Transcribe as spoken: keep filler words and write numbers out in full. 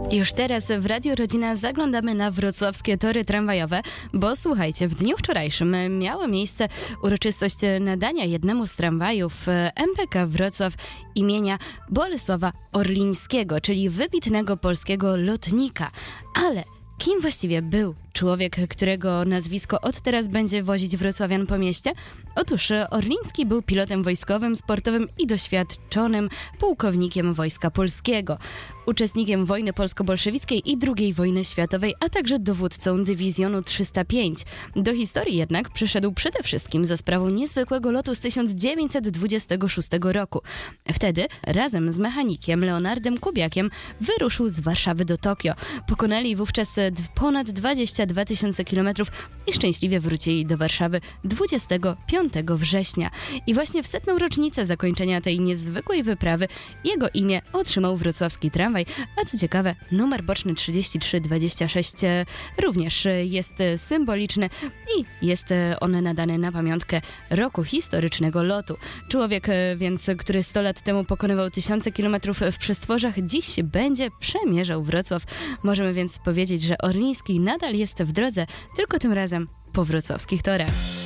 Już teraz w Radiu Rodzina zaglądamy na wrocławskie tory tramwajowe, bo słuchajcie, w dniu wczorajszym miała miejsce uroczystość nadania jednemu z tramwajów M P K Wrocław imienia Bolesława Orlińskiego, czyli wybitnego polskiego lotnika. Ale kim właściwie był człowiek, którego nazwisko od teraz będzie wozić wrocławian po mieście? Otóż Orliński był pilotem wojskowym, sportowym i doświadczonym pułkownikiem Wojska Polskiego, uczestnikiem wojny polsko-bolszewickiej i drugiej wojny światowej, a także dowódcą dywizjonu trzysta pięć. Do historii jednak przyszedł przede wszystkim za sprawą niezwykłego lotu z tysiąc dziewięćset dwudziestego szóstego roku. Wtedy razem z mechanikiem Leonardem Kubiakiem wyruszył z Warszawy do Tokio. Pokonali wówczas ponad dwadzieścia dwa tysiące kilometrów i szczęśliwie wrócili do Warszawy dwudziestego piątego września. I właśnie w setną rocznicę zakończenia tej niezwykłej wyprawy jego imię otrzymał wrocławski tramwaj, a co ciekawe, numer boczny trzydzieści trzy dwadzieścia sześć również jest symboliczny i jest on nadany na pamiątkę roku historycznego lotu. Człowiek więc, który sto lat temu pokonywał tysiące kilometrów w przestworzach, dziś będzie przemierzał Wrocław. Możemy więc powiedzieć, że Orliński nadal jest w drodze, tylko tym razem po wrocławskich torach.